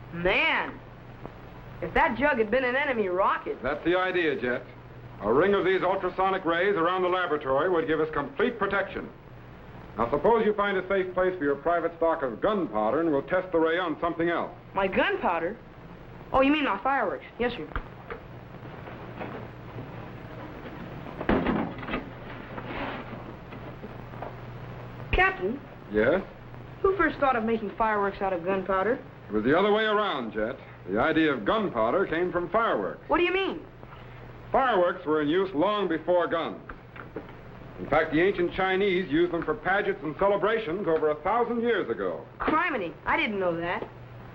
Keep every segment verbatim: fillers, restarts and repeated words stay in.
Man, if that jug had been an enemy rocket... That's the idea, Jet. A ring of these ultrasonic rays around the laboratory would give us complete protection. Now, suppose you find a safe place for your private stock of gunpowder, and we'll test the ray on something else. My gunpowder? Oh, you mean my fireworks? Yes, sir. Captain? Yes? Who first thought of making fireworks out of gunpowder? It was the other way around, Jet. The idea of gunpowder came from fireworks. What do you mean? Fireworks were in use long before guns. In fact, the ancient Chinese used them for pageants and celebrations over a thousand years ago. Criminy, I didn't know that.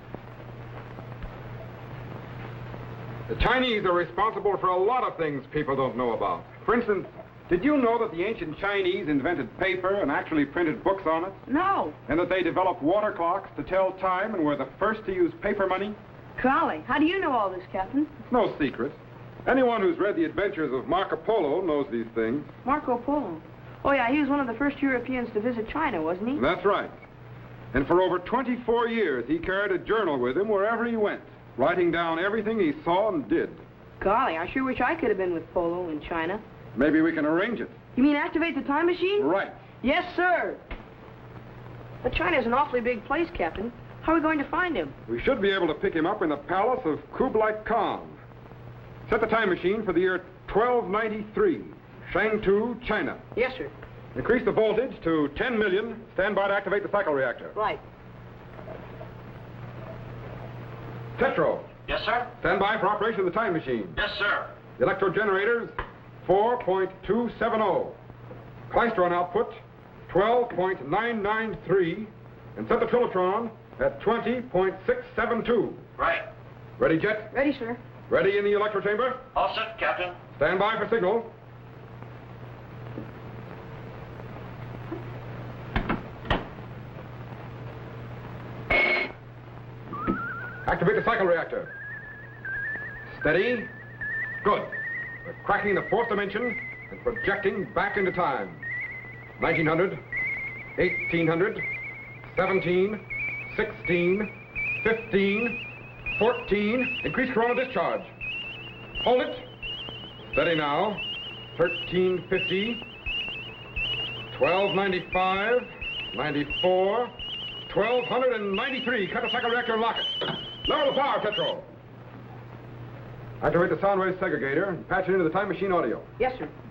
The Chinese are responsible for a lot of things people don't know about. For instance, did you know that the ancient Chinese invented paper and actually printed books on it? No. And that they developed water clocks to tell time and were the first to use paper money? Golly, how do you know all this, Captain? It's no secret. Anyone who's read the adventures of Marco Polo knows these things. Marco Polo? Oh, yeah, he was one of the first Europeans to visit China, wasn't he? That's right. And for over twenty-four years, he carried a journal with him wherever he went, writing down everything he saw and did. Golly, I sure wish I could have been with Polo in China. Maybe we can arrange it. You mean activate the time machine? Right. Yes, sir. But China's an awfully big place, Captain. How are we going to find him? We should be able to pick him up in the palace of Kublai Khan. Set the time machine for the year twelve ninety-three, Shangtu, China. Yes, sir. Increase the voltage to ten million. Stand by to activate the cycle reactor. Right. Tetro. Yes, sir? Stand by for operation of the time machine. Yes, sir. The electro generators, four point two seven zero. Klystron output, twelve point nine nine three. And set the Trilotron at twenty point six seven two. Right. Ready, Jet? Ready, sir. Ready in the electro chamber? All set, Captain. Stand by for signal. Activate the cycle reactor. Steady. Good. We're cracking the fourth dimension and projecting back into time. nineteen hundred, eighteen hundred, seventeen, sixteen, fifteen, fourteen. Increase coronal discharge. Hold it. Steady now. thirteen fifty, twelve ninety-five, ninety-four, twelve ninety-three. Cut the cycle reactor and lock it. Lower the power, Tetro. Activate the sound wave segregator and patch it into the time machine audio. Yes, sir.